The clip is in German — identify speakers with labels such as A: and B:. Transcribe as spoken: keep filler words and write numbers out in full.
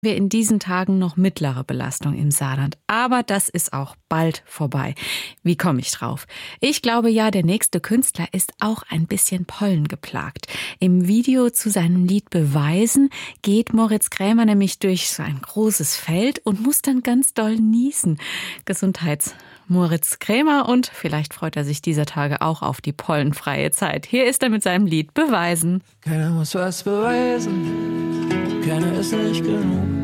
A: Wir in diesen Tagen noch mittlere Belastung im Saarland. Aber das ist auch bald vorbei. Wie komme ich drauf? Ich glaube ja, der nächste Künstler ist auch ein bisschen Pollen geplagt. Im Video zu seinem Lied Beweisen geht Moritz Krämer nämlich durch so ein großes Feld und muss dann ganz doll niesen. Gesundheits Moritz Krämer, und vielleicht freut er sich dieser Tage auch auf die pollenfreie Zeit. Hier ist er mit seinem Lied Beweisen.
B: Keiner muss was beweisen, keiner ist nicht genug.